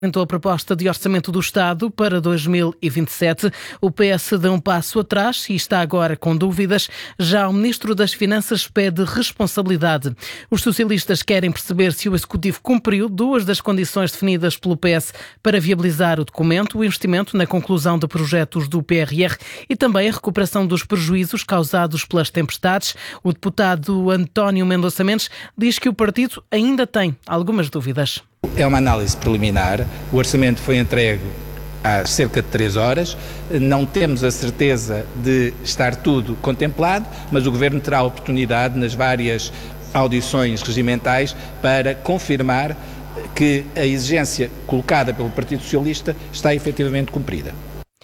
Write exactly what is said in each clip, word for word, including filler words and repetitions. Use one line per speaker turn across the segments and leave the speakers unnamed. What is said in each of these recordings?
Apresentou a proposta de orçamento do Estado para dois mil e vinte e sete. O P S dá um passo atrás e está agora com dúvidas. Já o Ministro das Finanças pede responsabilidade. Os socialistas querem perceber se o Executivo cumpriu duas das condições definidas pelo P S para viabilizar o documento, o investimento na conclusão de projetos do P R R e também a recuperação dos prejuízos causados pelas tempestades. O deputado António Mendonça Mendes diz que o partido ainda tem algumas dúvidas.
É uma análise preliminar, o orçamento foi entregue há cerca de três horas, não temos a certeza de estar tudo contemplado, mas o Governo terá a oportunidade nas várias audições regimentais para confirmar que a exigência colocada pelo Partido Socialista está efetivamente cumprida.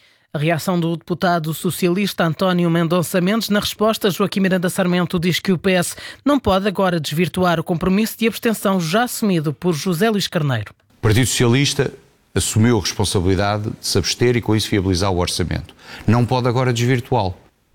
A reação do deputado socialista António Mendonça Mendes. Na resposta, Joaquim Miranda Sarmento diz que o P S não pode agora desvirtuar o compromisso de abstenção já assumido por José Luís Carneiro.
O Partido Socialista assumiu a responsabilidade de se abster e com isso viabilizar o orçamento. Não pode agora desvirtuá-lo.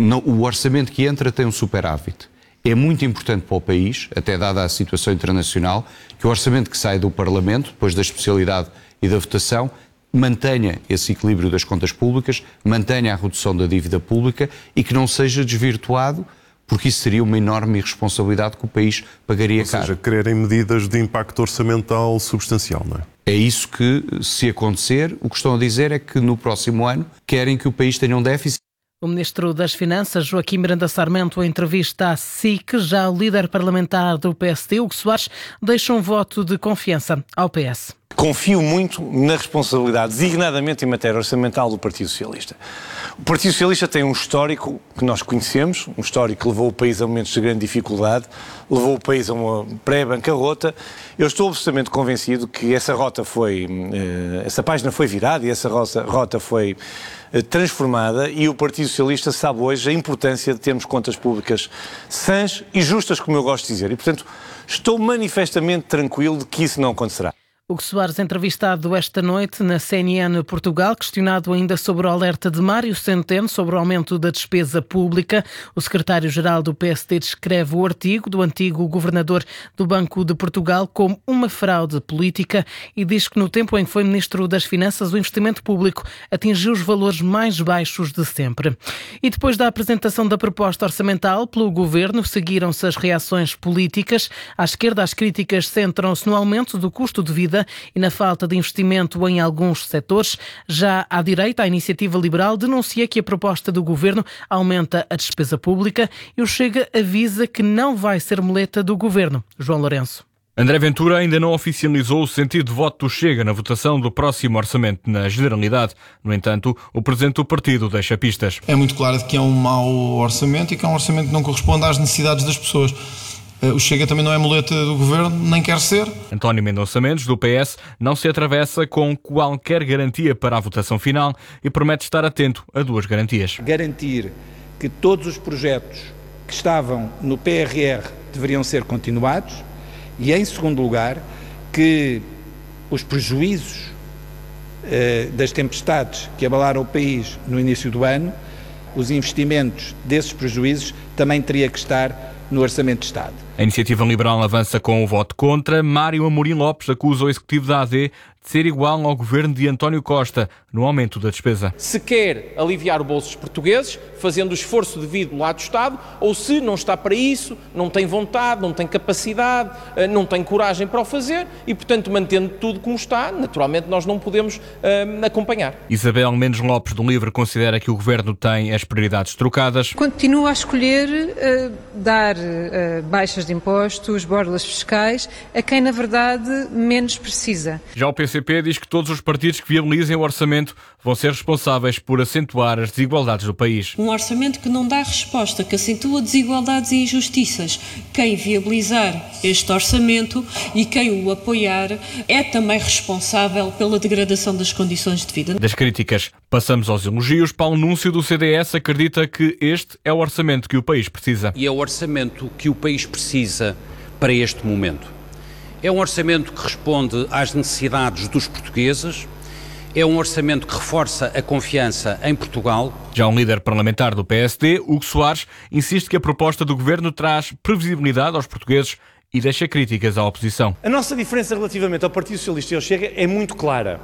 O orçamento que entra tem um superávit. É muito importante para o país, até dada a situação internacional, que o orçamento que sai do Parlamento, depois da especialidade e da votação, mantenha esse equilíbrio das contas públicas, mantenha a redução da dívida pública e que não seja desvirtuado, porque isso seria uma enorme irresponsabilidade que o país pagaria caro.
Ou seja, quererem medidas de impacto orçamental substancial, não é?
É isso que, se acontecer, o que estão a dizer é que no próximo ano querem que o país tenha um déficit.
O Ministro das Finanças, Joaquim Miranda Sarmento, em entrevista à S I C, já o líder parlamentar do P S D, Hugo Soares, deixa um voto de confiança ao P S.
Confio muito na responsabilidade, designadamente em matéria orçamental, do Partido Socialista. O Partido Socialista tem um histórico que nós conhecemos, um histórico que levou o país a momentos de grande dificuldade, levou o país a uma pré-bancarrota. Eu estou absolutamente convencido que essa rota foi, essa página foi virada e essa rota foi transformada, e o Partido Socialista sabe hoje a importância de termos contas públicas sãs e justas, como eu gosto de dizer, e portanto estou manifestamente tranquilo de que isso não acontecerá.
Hugo Soares, entrevistado esta noite na C N N Portugal, questionado ainda sobre o alerta de Mário Centeno sobre o aumento da despesa pública. O secretário-geral do P S D descreve o artigo do antigo governador do Banco de Portugal como uma fraude política e diz que no tempo em que foi Ministro das Finanças o investimento público atingiu os valores mais baixos de sempre. E depois da apresentação da proposta orçamental pelo Governo, seguiram-se as reações políticas. À esquerda, as críticas centram-se no aumento do custo de vida e na falta de investimento em alguns setores. Já à direita, a Iniciativa Liberal denuncia que a proposta do Governo aumenta a despesa pública e o Chega avisa que não vai ser muleta do Governo. João Lourenço.
André Ventura ainda não oficializou o sentido de voto do Chega na votação do próximo orçamento na Generalidade. No entanto, o presidente do partido deixa pistas.
É muito claro que é um mau orçamento e que é um orçamento que não corresponde às necessidades das pessoas. O Chega também não é muleta do Governo, nem quer ser.
António Mendonça Mendes, do P S, não se atravessa com qualquer garantia para a votação final e promete estar atento a duas garantias.
Garantir que todos os projetos que estavam no P R R deveriam ser continuados e, em segundo lugar, que os prejuízos eh, das tempestades que abalaram o país no início do ano, os investimentos desses prejuízos também teria que estar no Orçamento de Estado.
A Iniciativa Liberal avança com o voto contra. Mário Amorim Lopes acusa o Executivo da A D de ser igual ao governo de António Costa no aumento da despesa.
Se quer aliviar o bolso dos portugueses, fazendo o esforço devido do lado do Estado, ou se não está para isso, não tem vontade, não tem capacidade, não tem coragem para o fazer e, portanto, mantendo tudo como está, naturalmente nós não podemos uh, acompanhar.
Isabel Mendes Lopes, do LIVRE, considera que o governo tem as prioridades trocadas.
Continua a escolher uh, dar uh, baixas de impostos, borlas fiscais, a quem, na verdade, menos precisa.
Já o P C P diz que todos os partidos que viabilizem o orçamento vão ser responsáveis por acentuar as desigualdades do país.
Um orçamento que não dá resposta, que acentua desigualdades e injustiças. Quem viabilizar este orçamento e quem o apoiar é também responsável pela degradação das condições de vida.
Das críticas, passamos aos elogios. Paulo Núncio, do C D S, acredita que este é o orçamento que o país precisa.
E é o orçamento que o país precisa para este momento. É um orçamento que responde às necessidades dos portugueses, é um orçamento que reforça a confiança em Portugal.
Já um líder parlamentar do P S D, Hugo Soares, insiste que a proposta do Governo traz previsibilidade aos portugueses e deixa críticas à oposição.
A nossa diferença relativamente ao Partido Socialista e ao Chega é muito clara.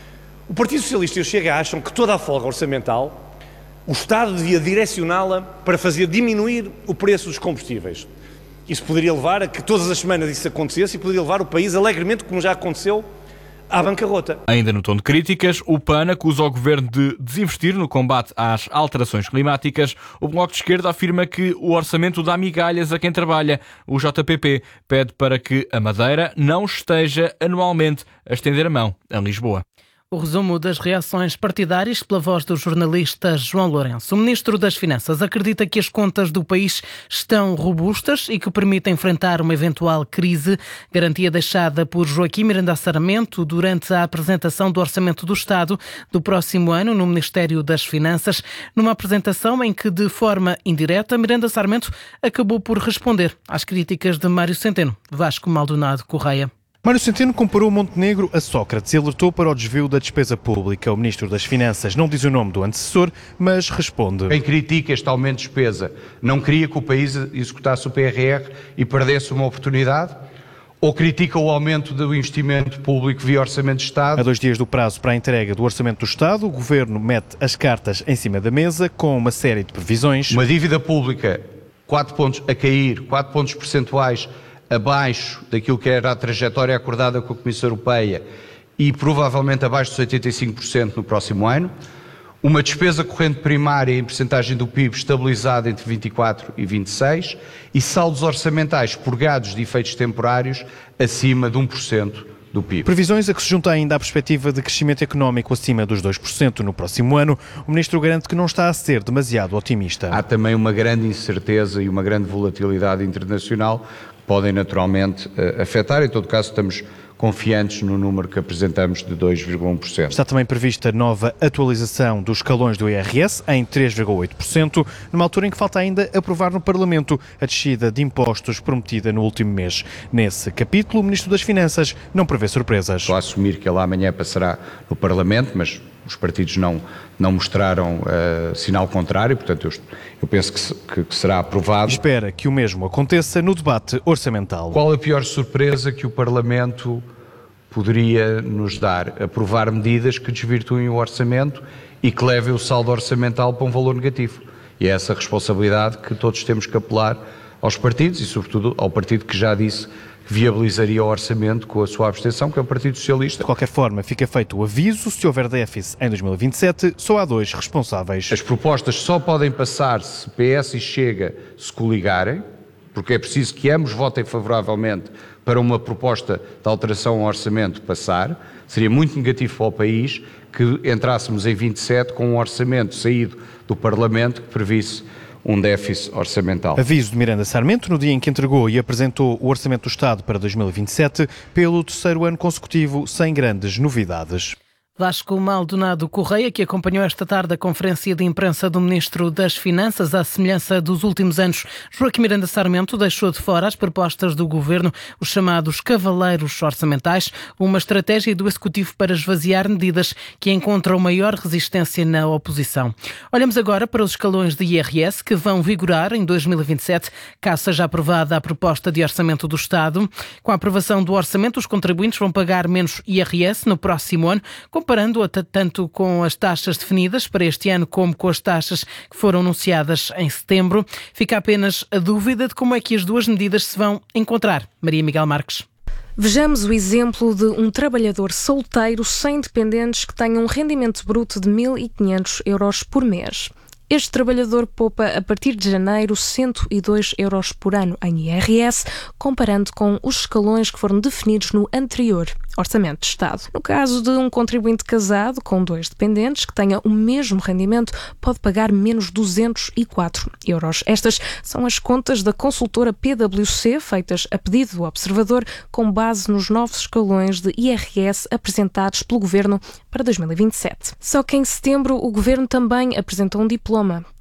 O Partido Socialista e o Chega acham que toda a folga orçamental o Estado devia direcioná-la para fazer diminuir o preço dos combustíveis. Isso poderia levar a que todas as semanas isso acontecesse e poderia levar o país alegremente, como já aconteceu, à bancarrota.
Ainda no tom de críticas, o P A N acusa o Governo de desinvestir no combate às alterações climáticas. O Bloco de Esquerda afirma que o orçamento dá migalhas a quem trabalha. O J P P pede para que a Madeira não esteja anualmente a estender a mão a Lisboa.
O resumo das reações partidárias pela voz do jornalista João Lourenço. O Ministro das Finanças acredita que as contas do país estão robustas e que permitem enfrentar uma eventual crise, garantia deixada por Joaquim Miranda Sarmento durante a apresentação do Orçamento do Estado do próximo ano no Ministério das Finanças, numa apresentação em que, de forma indireta, Miranda Sarmento acabou por responder às críticas de Mário Centeno. Vasco Maldonado Correia.
Mário Centeno comparou Montenegro a Sócrates e alertou para o desvio da despesa pública. O Ministro das Finanças não diz o nome do antecessor, mas responde.
Quem critica este aumento de despesa não queria que o país executasse o P R R e perdesse uma oportunidade? Ou critica o aumento do investimento público via Orçamento de Estado?
A dois dias do prazo para a entrega do Orçamento do Estado, o Governo mete as cartas em cima da mesa com uma série de previsões.
Uma dívida pública quatro pontos a cair, quatro pontos percentuais abaixo daquilo que era a trajetória acordada com a Comissão Europeia e provavelmente abaixo dos oitenta e cinco por cento no próximo ano. Uma despesa corrente primária em percentagem do P I B estabilizada entre vinte e quatro e vinte e seis e saldos orçamentais purgados de efeitos temporários acima de um por cento do P I B.
Previsões a que se junta ainda a perspectiva de crescimento económico acima dos dois por cento no próximo ano. O Ministro garante que não está a ser demasiado otimista.
Há também uma grande incerteza e uma grande volatilidade internacional que podem naturalmente afetar. Em todo caso, estamos confiantes no número que apresentamos de dois vírgula um por cento.
Está também prevista nova atualização dos escalões do I R S em três vírgula oito por cento, numa altura em que falta ainda aprovar no Parlamento a descida de impostos prometida no último mês. Nesse capítulo, o Ministro das Finanças não prevê surpresas.
Estou a assumir que ele amanhã passará no Parlamento, mas os partidos não, não mostraram uh, sinal contrário, portanto eu, eu penso que, se, que, que será aprovado.
Espera que o mesmo aconteça no debate orçamental.
Qual a pior surpresa que o Parlamento poderia nos dar? Aprovar medidas que desvirtuem o orçamento e que levem o saldo orçamental para um valor negativo. E é essa responsabilidade que todos temos que apelar aos partidos e, sobretudo, ao partido que já disse que viabilizaria o orçamento com a sua abstenção, que é o Partido Socialista.
De qualquer forma, fica feito o aviso: se houver déficit em dois mil e vinte e sete, só há dois responsáveis.
As propostas só podem passar se P S e Chega se coligarem, porque é preciso que ambos votem favoravelmente para uma proposta de alteração ao orçamento passar. Seria muito negativo para o país que entrássemos em vinte e sete com um orçamento saído do Parlamento que previsse um déficit orçamental.
Aviso de Miranda Sarmento no dia em que entregou e apresentou o Orçamento do Estado para dois mil e vinte e sete, pelo terceiro ano consecutivo, sem grandes novidades.
Vasco Maldonado Correia, que acompanhou esta tarde a conferência de imprensa do Ministro das Finanças, à semelhança dos últimos anos, Joaquim Miranda Sarmento deixou de fora as propostas do Governo, os chamados cavaleiros orçamentais, uma estratégia do Executivo para esvaziar medidas que encontram maior resistência na oposição. Olhamos agora para os escalões de I R S que vão vigorar em dois mil e vinte e sete, caso seja aprovada a proposta de orçamento do Estado. Com a aprovação do orçamento, os contribuintes vão pagar menos I R S no próximo ano, comparando-a tanto com as taxas definidas para este ano como com as taxas que foram anunciadas em setembro. Fica apenas a dúvida de como é que as duas medidas se vão encontrar. Maria Miguel Marques.
Vejamos o exemplo de um trabalhador solteiro sem dependentes que tenha um rendimento bruto de mil e quinhentos euros por mês. Este trabalhador poupa a partir de janeiro cento e dois euros por ano em I R S, comparando com os escalões que foram definidos no anterior Orçamento de Estado. No caso de um contribuinte casado com dois dependentes que tenha o mesmo rendimento, pode pagar menos duzentos e quatro euros. Estas são as contas da consultora P W C, feitas a pedido do observador, com base nos novos escalões de I R S apresentados pelo Governo para dois mil e vinte e sete. Só que em setembro o Governo também apresentou um diploma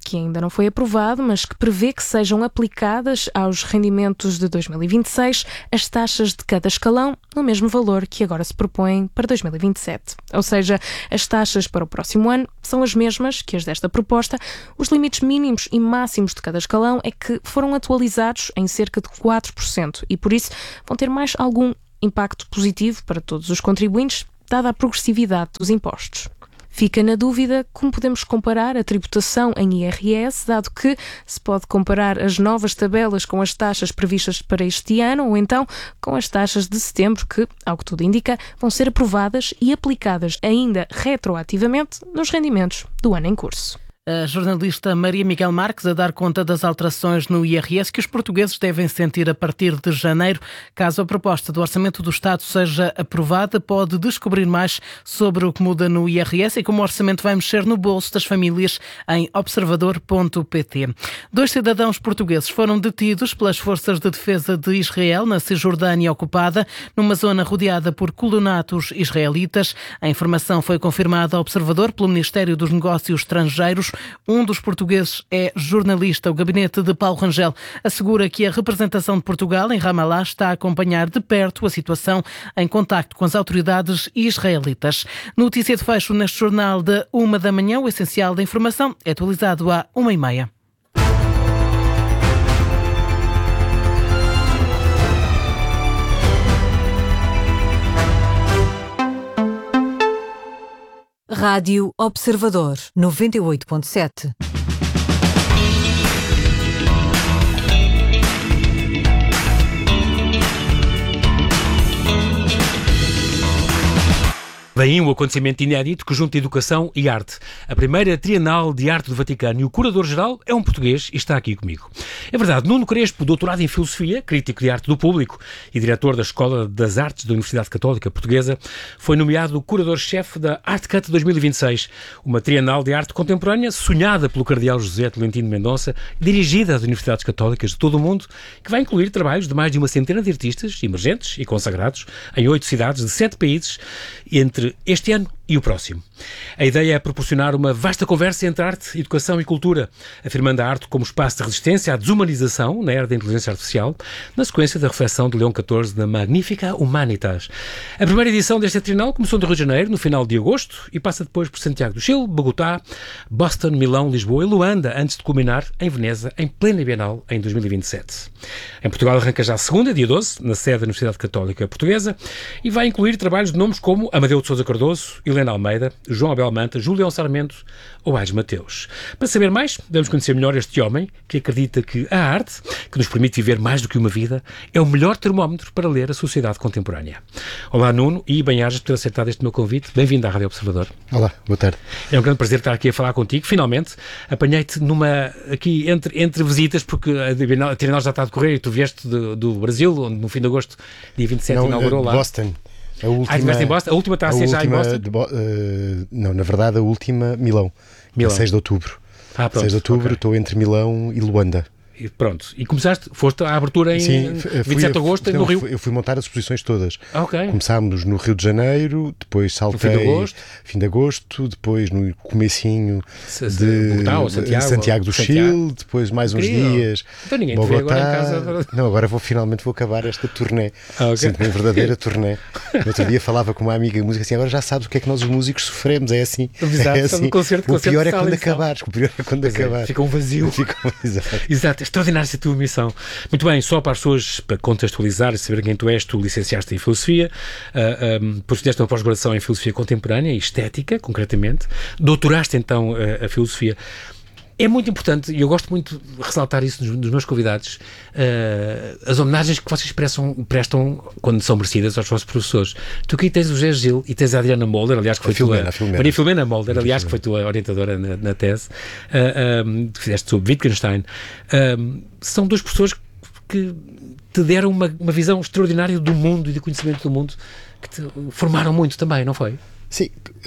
que ainda não foi aprovado, mas que prevê que sejam aplicadas aos rendimentos de dois mil e vinte e seis as taxas de cada escalão no mesmo valor que agora se propõem para dois mil e vinte e sete. Ou seja, as taxas para o próximo ano são as mesmas que as desta proposta. Os limites mínimos e máximos de cada escalão é que foram atualizados em cerca de quatro por cento e, por isso, vão ter mais algum impacto positivo para todos os contribuintes, dada a progressividade dos impostos. Fica na dúvida como podemos comparar a tributação em I R S, dado que se pode comparar as novas tabelas com as taxas previstas para este ano ou então com as taxas de setembro que, ao que tudo indica, vão ser aprovadas e aplicadas ainda retroativamente nos rendimentos do ano em curso.
A jornalista Maria Miguel Marques a dar conta das alterações no I R S que os portugueses devem sentir a partir de janeiro. Caso a proposta do Orçamento do Estado seja aprovada, pode descobrir mais sobre o que muda no I R S e como o orçamento vai mexer no bolso das famílias em observador ponto pt. Dois cidadãos portugueses foram detidos pelas forças de defesa de Israel na Cisjordânia ocupada, numa zona rodeada por colonatos israelitas. A informação foi confirmada ao Observador pelo Ministério dos Negócios Estrangeiros. Um dos portugueses é jornalista. O gabinete de Paulo Rangel assegura que a representação de Portugal em Ramallah está a acompanhar de perto a situação em contacto com as autoridades israelitas. Notícia de fecho neste jornal da uma da manhã. O essencial da informação é atualizado à uma e meia.
Rádio Observador, noventa e oito ponto sete.
Vem aí um acontecimento inédito que junta educação e arte. A primeira Trienal de Arte do Vaticano e o curador-geral é um português e está aqui comigo. É verdade, Nuno Crespo, doutorado em Filosofia, crítico de arte do público e diretor da Escola das Artes da Universidade Católica Portuguesa, foi nomeado curador-chefe da ArtCut dois mil e vinte e seis, uma Trienal de Arte Contemporânea sonhada pelo cardeal José Tolentino Mendonça, dirigida às universidades católicas de todo o mundo, que vai incluir trabalhos de mais de uma centena de artistas emergentes e consagrados em oito cidades de sete países, entre este ano e o próximo. A ideia é proporcionar uma vasta conversa entre arte, educação e cultura, afirmando a arte como espaço de resistência à desumanização na era da inteligência artificial, na sequência da reflexão de Leão catorze da Magnifica Humanitas. A primeira edição desta Trienal começou no Rio de Janeiro, no final de agosto, e passa depois por Santiago do Chile, Bogotá, Boston, Milão, Lisboa e Luanda, antes de culminar em Veneza, em plena Bienal, em dois mil e vinte e sete. Em Portugal arranca já a segunda, dia doze, na sede da Universidade Católica Portuguesa, e vai incluir trabalhos de nomes como Amadeu de Sousa Cardoso, Helena Almeida, João Abel Manta, Julião Sarmento ou Aires Mateus. Para saber mais, devemos conhecer melhor este homem que acredita que a arte, que nos permite viver mais do que uma vida, é o melhor termómetro para ler a sociedade contemporânea. Olá, Nuno, e bem-ajas por ter aceitado este meu convite. Bem-vindo à Rádio Observador.
Olá, boa tarde.
É um grande prazer estar aqui a falar contigo. Finalmente, apanhei-te numa, aqui entre, entre visitas, porque a Trienal já está a decorrer e tu vieste do, do Brasil, onde no fim de agosto, dia vinte e sete, não, inaugurou lá.
Boston. A última,
ah, estiveste em Boston? A última está a ser já em Boston?
De, uh, não, na verdade, a última, Milão. Milão. seis de outubro.
Ah, pronto.
seis de outubro, estou okay. entre Milão e Luanda.
E pronto. E começaste, foste à abertura em Sim, vinte e sete de agosto
não,
no Rio?
Eu fui montar as exposições todas.
Ah, ok.
Começámos no Rio de Janeiro, depois saltei...
No fim de agosto?
Fim de agosto, depois no comecinho
se, se, de Bogotá, ou Santiago,
Santiago do
Santiago.
Chile, depois mais uns Incrível. dias.
Então ninguém Bogotá. te vê agora em casa.
Não, agora vou, finalmente vou acabar esta turnê.
Ah, okay.
Sinto-me uma verdadeira turnê. No outro dia falava com uma amiga de música assim, agora já sabes o que é que nós os músicos sofremos, é assim.
Exato,
é assim.
Concerto,
o
concerto
pior é quando acabares, o pior é quando
pois
acabares.
É, fica um vazio.
Fica um... Exato.
Exato, extraordinária a tua missão. Muito bem, só para as pessoas, para contextualizar e saber quem tu és, tu licenciaste em Filosofia, uh, um, depois fizeste uma pós-graduação em Filosofia Contemporânea e Estética, concretamente, doutoraste então uh, a Filosofia. É muito importante, e eu gosto muito de ressaltar isso nos, nos meus convidados, uh, as homenagens que vocês prestam, prestam quando são merecidas aos vossos professores. Tu aqui tens o José Gil e tens a Adriana Molder, aliás, que foi a
Filomena,
tua...
a Filomena.
Maria Filomena Molder, aliás, que foi tua orientadora na, na tese, uh, um, que fizeste sobre Wittgenstein. Uh, são duas pessoas que te deram uma, uma visão extraordinária do mundo e do conhecimento do mundo, que te formaram muito também, não foi?
Sim,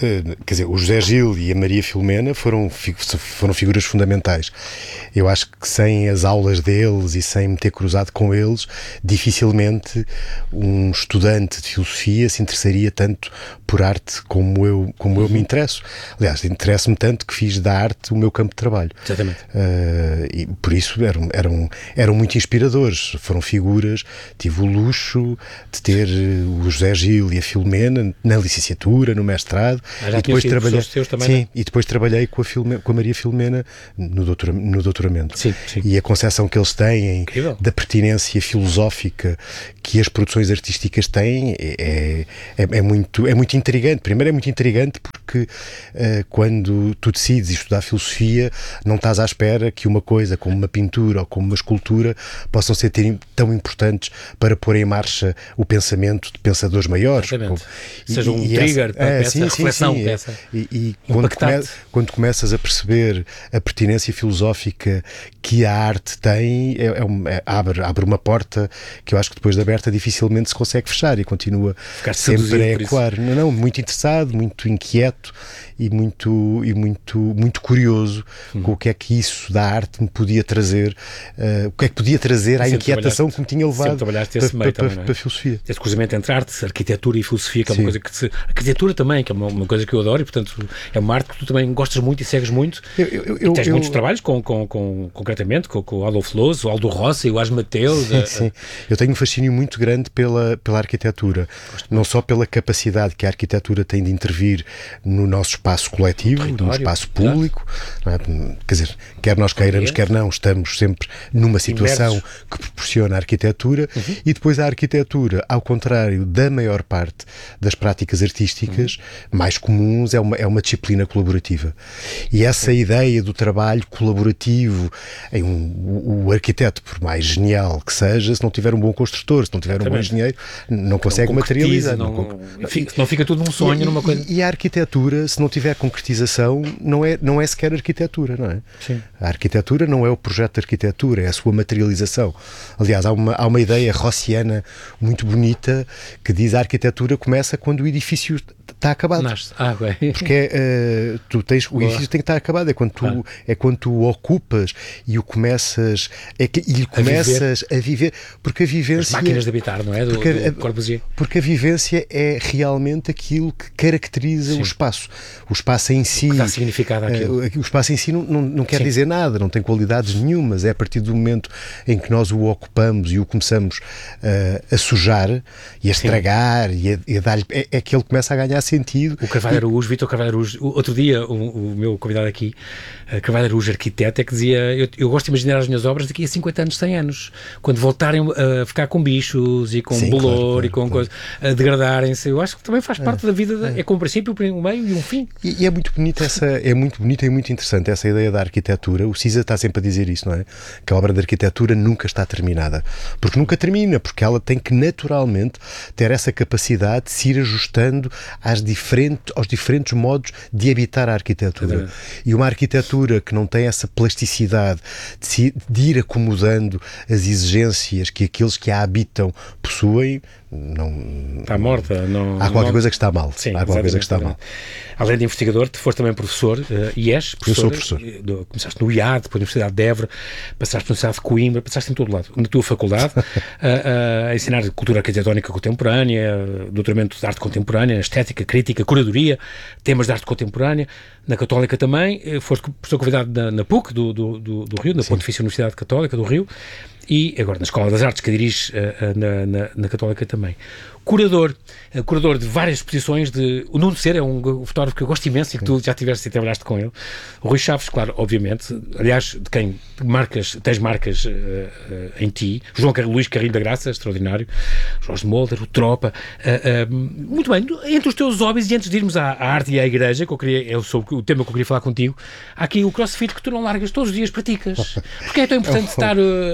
quer dizer, o José Gil e a Maria Filomena foram, foram figuras fundamentais. Eu acho que sem as aulas deles e sem me ter cruzado com eles, dificilmente um estudante de filosofia se interessaria tanto por arte como eu, como eu me interesso. Aliás, interesso-me tanto que fiz da arte o meu campo de trabalho.
Exatamente.
Uh, e por isso eram, eram, eram muito inspiradores. Foram figuras, tive o luxo de ter o José Gil e a Filomena na licenciatura, no mestrado.
Ah, já
e depois trabalhei,
teus também,
sim,
né?
e depois trabalhei com a, Filomena, com a Maria Filomena no, doutora, no doutoramento.
Sim, sim.
E a concepção que eles têm
Incrível.
da pertinência filosófica que as produções artísticas têm é, é, é, muito, é muito intrigante. Primeiro é muito intrigante porque uh, quando tu decides estudar filosofia, não estás à espera que uma coisa como uma pintura ou como uma escultura possam ser tão importantes para pôr em marcha o pensamento de pensadores maiores.
Como, seja um
e,
trigger
essa,
para
é,
essa
sim,
reflexão.
Sim, sim,
dessa,
e e quando, come, quando começas a perceber a pertinência filosófica que a arte tem, é, é um, é, abre, abre uma porta que eu acho que depois de aberta dificilmente se consegue fechar e continua
Ficaste
sempre a ecoar. Não, não, muito interessado, muito inquieto e muito, e muito, muito curioso hum. com o que é que isso da arte me podia trazer, uh, o que é que podia trazer à inquietação que me tinha levado para, para, para, para a filosofia.
Esse cruzamento entre arte, arquitetura e filosofia, que é uma Sim. coisa que se... Arquitetura também, que é uma, uma coisa que eu adoro e, portanto, é uma arte que tu também gostas muito e segues muito.
Eu, eu, eu,
e tens
eu,
muitos
eu...
trabalhos, com, com, com, concretamente, com, com o Adolfo Loos, o Aldo Rossi, o Ás Mateus.
Sim, a... sim. Eu tenho um fascínio muito grande pela, pela arquitetura. Gosto não muito. Só pela capacidade que a arquitetura tem de intervir no nosso espaço coletivo, no, no espaço público. Não é? Quer dizer, quer nós queiramos, quer não, estamos sempre numa situação Imersos. que proporciona a arquitetura uhum. e depois a arquitetura, ao contrário da maior parte das práticas artísticas uhum. mais comuns, é uma, é uma disciplina colaborativa. E essa uhum. ideia do trabalho colaborativo, em um, o, o arquiteto, por mais genial que seja, se não tiver um bom construtor, se não tiver Exatamente. um bom engenheiro, não consegue não materializar.
Não, não, não, fica, não fica tudo num sonho,
e,
numa coisa...
E a arquitetura, se não tiver concretização, não é, não é sequer arquitetura, não é?
Sim.
A arquitetura não é o projeto de arquitetura, é a sua materialização. Aliás, há uma, há uma ideia rossiana muito bonita que diz que a arquitetura começa quando o edifício está acabado.
Nasce. Ah, bem.
Porque é, uh, tu tens, o edifício tem que estar acabado, é quando tu, ah. é quando tu o ocupas e o começas, é que, e começas a viver. a viver, porque a vivência...
As máquinas de habitar, não é? Do,
porque,
do Corbusier.
Porque a vivência é realmente aquilo que caracteriza Sim. o espaço. O espaço em si... O
que dá significado àquilo.
Uh, o espaço em si não, não, não quer Sim. dizer nada, não tem qualidades nenhumas, é a partir do momento em que nós o ocupamos e o começamos uh, a sujar e a estragar e a, e a dar-lhe... É, é que ele começa a ganhar sentido.
O Carvalho Araújo, Vítor Carvalho Araújo, outro dia o, o meu convidado aqui, Carvalho Araújo, arquiteto, é que dizia, eu, eu gosto de imaginar as minhas obras daqui a cinquenta anos, cem anos, quando voltarem a ficar com bichos e com Sim, bolor claro, claro, e com claro. coisas, a degradarem-se. Eu acho que também faz parte é, da vida, é. é com um princípio, um meio e um fim.
E, e é muito bonita essa, é muito bonita e muito interessante essa ideia da arquitetura. O Cisa está sempre a dizer isso, não é? Que a obra de arquitetura nunca está terminada. Porque nunca termina, porque ela tem que naturalmente ter essa capacidade de se ir ajustando às diferentes, aos diferentes modos de habitar a arquitetura. É. E uma arquitetura que não tem essa plasticidade de, se, de ir acomodando as exigências que aqueles que a habitam possuem, não...
Está morta. Não,
há qualquer
não...
coisa que está mal.
Sim,
há qualquer coisa que está mal.
Além de investigador, tu foste também professor, uh, e és professor.
Eu sou professor.
Do, começaste no I A D, depois na Universidade de Évora, passaste na Universidade de Coimbra, passaste em todo lado. Na tua faculdade, uh, uh, a ensinar cultura arquitetónica contemporânea, doutoramento de arte contemporânea, estética, crítica, curadoria, temas de arte contemporânea. Na Católica também, foste professor convidado na, na P U C do, do, do, do Rio, na Sim. Pontifícia Universidade Católica do Rio, e agora na Escola das Artes, que diriges uh, uh, na, na, na Católica também. Curador, uh, curador de várias exposições. De... O Nuno Ser é um fotógrafo que eu gosto imenso e que tu já tiveste e trabalhaste com ele. O Rui Chaves, claro, obviamente, aliás, de quem marcas, tens marcas uh, uh, em ti. João Carlos Luís Carrilho da Graça, extraordinário. Jorge Molder, o Tropa. Uh, uh, muito bem, entre os teus hobbies, e antes de irmos à, à arte e à igreja, que eu queria, é sobre o tema que eu queria falar contigo, há aqui o CrossFit que tu não largas, todos os dias praticas. Porque é tão importante estar... Uh, é porque é um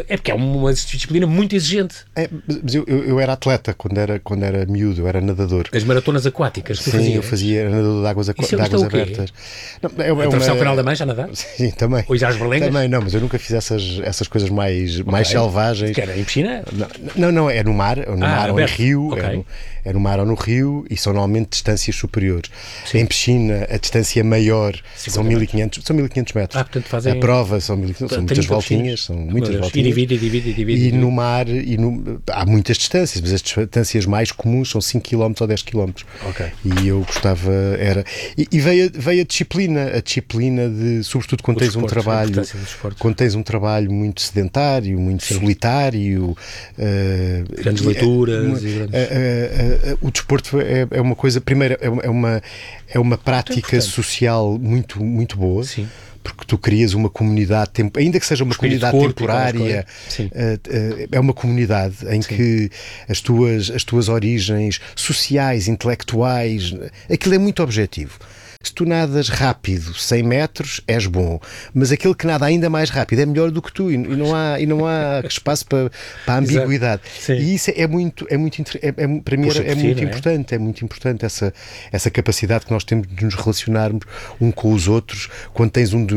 uma disciplina muito exigente.
É, mas eu, eu, eu era atleta quando era, quando era miúdo, eu era nadador.
As maratonas aquáticas, tu
Sim,
fazias?
eu fazia era nadador de águas, aqua, de águas abertas.
Não, é, é Atravessar uma... o Canal da Mancha a nadar?
Sim, também.
Ou ir às berlengas?
Também, não, mas eu nunca fiz essas, essas coisas mais, okay. mais selvagens.
Que era em piscina?
Não, não, não, é no mar, é no
ah,
mar ou no rio,
okay.
é, no, é no mar ou no rio e são normalmente distâncias superiores. Sim. Em piscina, a distância maior são mil e quinhentos, são mil e quinhentos metros.
Ah, portanto fazem...
A prova são mil e quinhentos, são muitas voltinhas, são muitas
Deus.
voltinhas.
E divide, e divide, e divide.
E no mar, e no, há muitas distâncias, mas as distâncias mais comuns são cinco quilómetros ou dez quilómetros.
Okay.
E eu gostava, era... E, e veio, veio a disciplina, a disciplina de, sobretudo quando o tens desporto, um trabalho, quando tens um trabalho muito sedentário, muito Sim. solitário, uh,
grandes leituras.
Uh,
e grandes...
Uh, uh, uh, o desporto é, é uma coisa, primeiro, é uma, é uma prática social muito, muito boa.
Sim.
Porque tu crias uma comunidade, ainda que seja uma comunidade temporária, é uma comunidade em Sim. que as tuas, as tuas origens sociais, intelectuais, aquilo é muito objetivo. Se tu nadas rápido, cem metros, és bom. Mas aquele que nada ainda mais rápido é melhor do que tu e não há, e não há espaço para, para a ambiguidade. E isso é muito, é muito é, é, para mim é, é muito importante, é muito importante essa, essa capacidade que nós temos de nos relacionarmos um com os outros quando tens um